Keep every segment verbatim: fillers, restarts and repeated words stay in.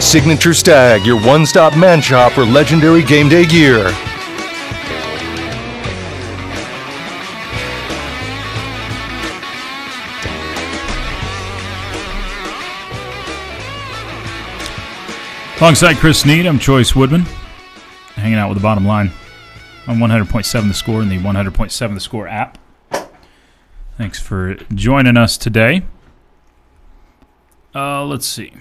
Signature Stag, your one-stop man shop for legendary game day gear. Alongside Chris Snead, I'm Choice Woodman, hanging out with the bottom line on one hundred point seven The Score and the one hundred point seven The Score app. Thanks for joining us today. Uh, let's see.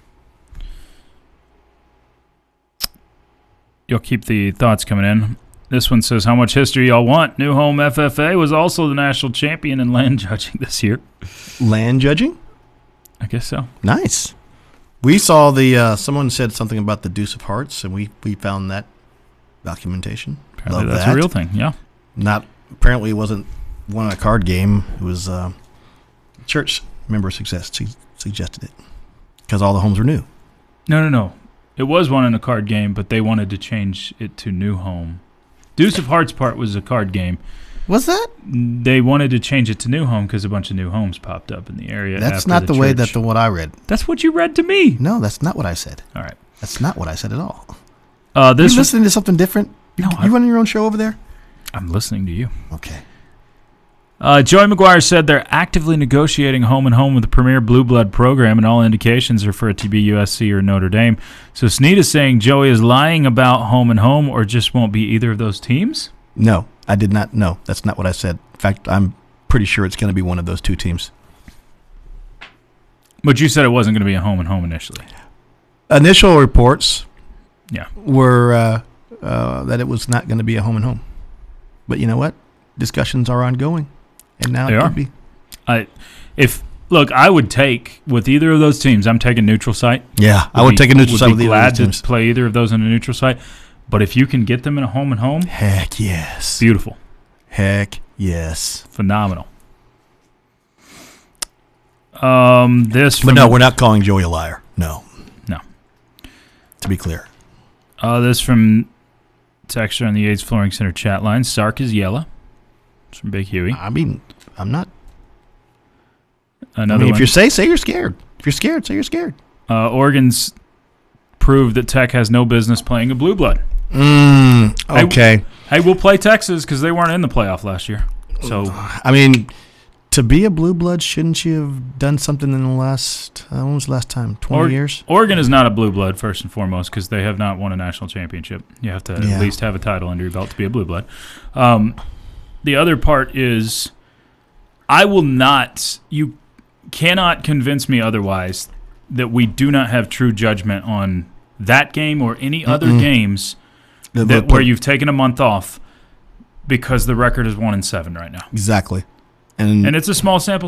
You'll keep the thoughts coming in. This one says, how much history y'all want? New Home F F A was also the national champion in land judging this year. Land judging? I guess so. Nice. We saw the, uh, someone said something about the Deuce of Hearts, and we, we found that documentation. Apparently Love that's that. a real thing, yeah. Not, apparently it wasn't won a card game. It was uh, church member success su- suggested it because all the homes were new. No, no, no. It was one in a card game, but they wanted to change it to New Home. Deuce of Hearts part was a card game. Was that? They wanted to change it to New Home because a bunch of new homes popped up in the area. That's after not the, the way church. that the what I read. That's what you read to me. No, that's not what I said. All right. That's not what I said at all. Uh, this you listening to something different? You, No, you I'm- running your own show over there? I'm listening to you. Okay. Uh, Joey McGuire said they're actively negotiating home and home with the premier Blue Blood program, and all indications are for it to be U S C or Notre Dame. So Snead is saying Joey is lying about home and home, or just won't be either of those teams? No, I did not. No, that's not what I said. In fact, I'm pretty sure it's going to be one of those two teams. But you said it wasn't going to be a home and home initially. Initial reports Yeah. were uh, uh, that it was not going to be a home and home. But you know what? Discussions are ongoing, and now They it are. could be. I, if look, I would take with either of those teams. I'm taking neutral site. Yeah, I would be- take a neutral would site be with either of glad those teams. to play either of those in a neutral site. But if you can get them in a home and home, Heck yes. beautiful, Heck yes. phenomenal. Um, this, But from, no, we're not calling Joey a liar. No, no. to be clear. Uh, this from texture on the Yates Flooring Center chat line. Sark is yellow. It's from Big Huey. I mean, I'm not. Another I mean, if one. you say, say you're scared. If you're scared, say you're scared. Uh, Oregon's proved that Tech has no business playing a blue blood. Mm, Hey, okay. Hey, we'll play Texas because they weren't in the playoff last year. So I mean, to be a blue blood, shouldn't you have done something in the last, uh, when was the last time? twenty Or- years? Oregon is not a blue blood, first and foremost, because they have not won a national championship. You have to Yeah. at least have a title under your belt to be a blue blood. Um, the other part is I will not, you cannot convince me otherwise that we do not have true judgment on that game or any other Mm-mm. games The- that the- where you've taken a month off because the record is one and seven right now. Exactly. And, And it's a small sample